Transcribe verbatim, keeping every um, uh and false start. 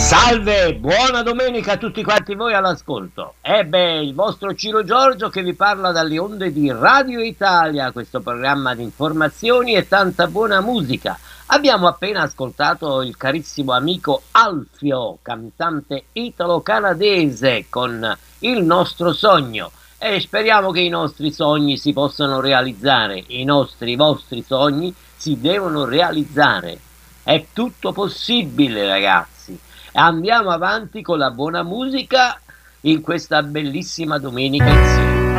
Salve, buona domenica a tutti quanti voi all'ascolto. Ebbe il vostro Ciro Giorgio che vi parla dalle onde di Radio Italia, questo programma di informazioni e tanta buona musica. Abbiamo appena ascoltato il carissimo amico Alfio, cantante italo-canadese, con Il nostro sogno. E speriamo che i nostri sogni si possano realizzare. I nostri, i vostri sogni si devono realizzare. È tutto possibile, ragazzi. Andiamo avanti con la buona musica in questa bellissima domenica insieme.